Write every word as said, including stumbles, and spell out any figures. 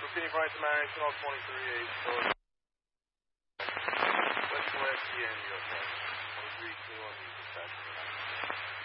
repeating flight to Max, all twenty-three eight, so West West, N, U S